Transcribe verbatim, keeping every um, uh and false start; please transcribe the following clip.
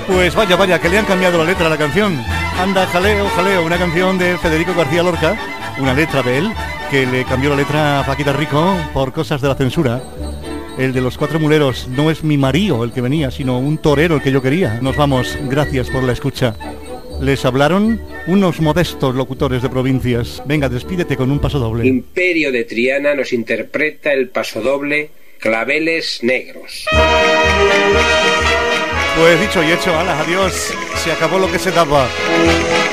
Pues vaya, vaya, que le han cambiado la letra a la canción. Anda, jaleo, jaleo, una canción de Federico García Lorca, una letra de él, que le cambió la letra a Paquita Rico por cosas de la censura. El de los cuatro muleros, no es mi marido el que venía, sino un torero el que yo quería. Nos vamos, gracias por la escucha. Les hablaron unos modestos locutores de provincias. Venga, despídete con un pasodoble. Imperio de Triana nos interpreta el pasodoble Claveles Negros. Pues dicho y hecho, ala, adiós. Se acabó lo que se daba.